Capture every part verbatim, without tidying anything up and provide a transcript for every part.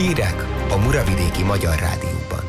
Hírek a Muravidéki Magyar Rádióban.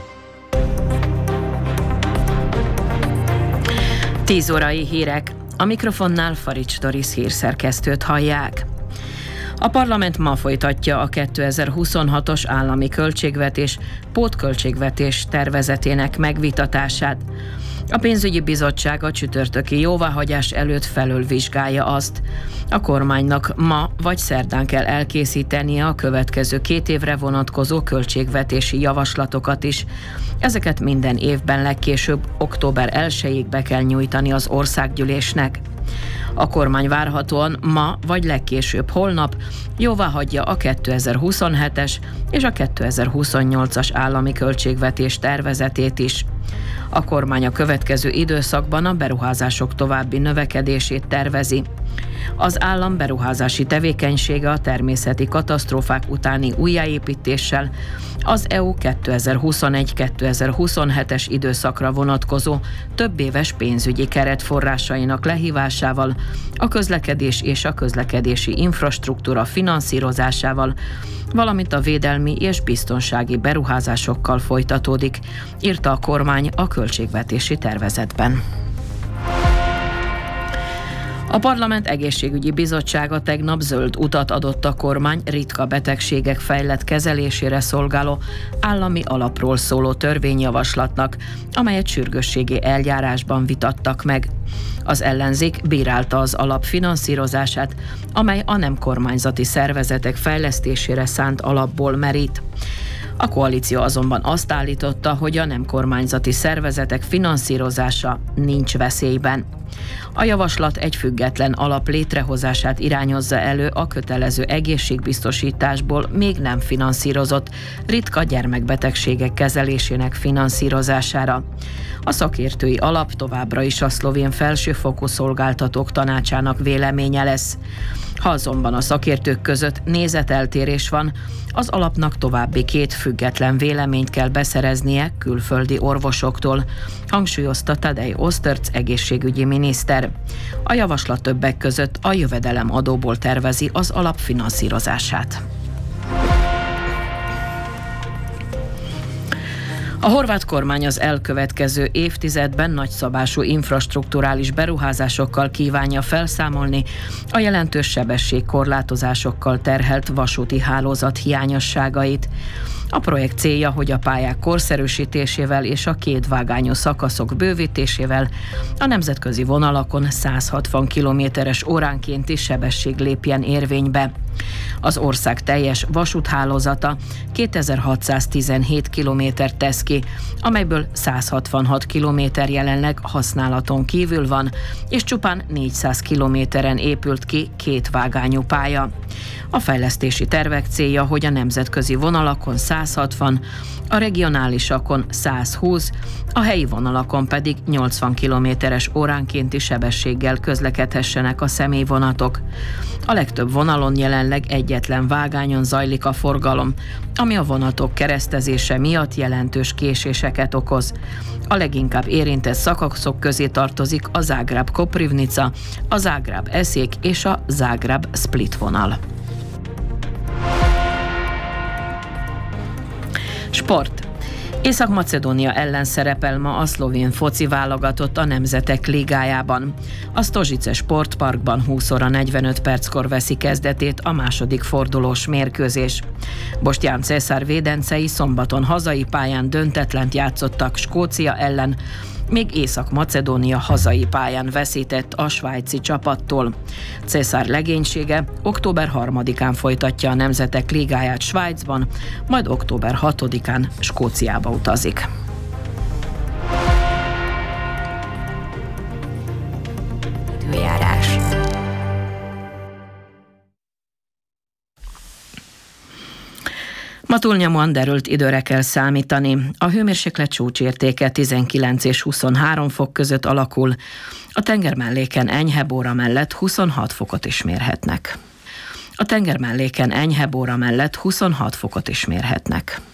tíz órai hírek. A mikrofonnál Farics Doris hírszerkesztőt hallják. A parlament ma folytatja a kétezer-huszonhatos állami költségvetés pótköltségvetés tervezetének megvitatását. A pénzügyi bizottság a csütörtöki jóváhagyás előtt felülvizsgálja azt. A kormánynak ma vagy szerdán kell elkészítenie a következő két évre vonatkozó költségvetési javaslatokat is. Ezeket minden évben legkésőbb október elsejéig be kell nyújtani az országgyűlésnek. A kormány várhatóan ma vagy legkésőbb holnap jóváhagyja a kétezer-huszonhetes és a kétezer-huszonnyolcas állami költségvetés tervezetét is. A kormány a következő időszakban a beruházások további növekedését tervezi. Az állam beruházási tevékenysége a természeti katasztrófák utáni újjáépítéssel, az é u kétezer-huszonegy-kétezer-huszonhetes időszakra vonatkozó több éves pénzügyi keret forrásainak lehívásával, a közlekedés és a közlekedési infrastruktúra finanszírozásával, valamint a védelmi és biztonsági beruházásokkal folytatódik, írta a kormány a költségvetési tervezetben. A Parlament Egészségügyi Bizottsága tegnap zöld utat adott a kormány ritka betegségek fejlett kezelésére szolgáló állami alapról szóló törvényjavaslatnak, amelyet sürgősségi eljárásban vitattak meg. Az ellenzék bírálta az alap finanszírozását, amely a nem kormányzati szervezetek fejlesztésére szánt alapból merít. A koalíció azonban azt állította, hogy a nem kormányzati szervezetek finanszírozása nincs veszélyben. A javaslat egy független alap létrehozását irányozza elő a kötelező egészségbiztosításból még nem finanszírozott ritka gyermekbetegségek kezelésének finanszírozására. A szakértői alap továbbra is a szlovén felsőfokú szolgáltatók tanácsának véleménye lesz. Ha azonban a szakértők között nézeteltérés van, az alapnak további két független véleményt kell beszereznie külföldi orvosoktól, hangsúlyozta Tadej Osztörc egészségügyi miniszter. A javaslat többek között a jövedelemadóból tervezi az alap finanszírozását. A horvát kormány az elkövetkező évtizedben nagyszabású infrastrukturális beruházásokkal kívánja felszámolni a jelentős sebességkorlátozásokkal terhelt vasúti hálózat hiányosságait. A projekt célja, hogy a pályák korszerűsítésével és a kétvágányú szakaszok bővítésével a nemzetközi vonalakon száz hatvan kilométeres óránkénti sebesség lépjen érvénybe. Az ország teljes vasúthálózata kétezer-hatszáztizenhét kilométert tesz ki, amelyből száz hatvanhat kilométer jelenleg használaton kívül van, és csupán négyszáz kilométeren épült ki kétvágányú pálya. A fejlesztési tervek célja, hogy a nemzetközi vonalakon száz hatvan, a regionálisakon száz húsz, a helyi vonalakon pedig nyolcvan kilométeres óránkénti sebességgel közlekedhessenek a személyvonatok. A legtöbb vonalon jelenleg egyetlen vágányon zajlik a forgalom, ami a vonatok keresztezése miatt jelentős késéseket okoz. A leginkább érintett szakaszok közé tartozik a Zágráb-Koprivnica, a Zágráb-Eszék és a Zágráb-Split vonal. Sport. Észak-Macedónia ellen szerepel ma a szlovén foci válogatott a Nemzetek Ligájában. A Stožice sportparkban húsz óra negyvenöt perckor veszi kezdetét a második fordulós mérkőzés. Boštjan Cesar védencei szombaton hazai pályán döntetlent játszottak Skócia ellen, még Észak-Macedónia hazai pályán veszített a svájci csapattól. Cesar legénysége október harmadikán folytatja a Nemzetek Ligáját Svájcban, majd október hatodikán Skóciába utazik. Időjárás. Ma túlnyomóan derült időre kell számítani. A hőmérséklet csúcsértéke tizenkilenc és huszonhárom fok között alakul. A tengermelléken enyhe bóra mellett huszonhat fokot is mérhetnek. A tengermelléken enyhe bóra mellett huszonhat fokot is mérhetnek.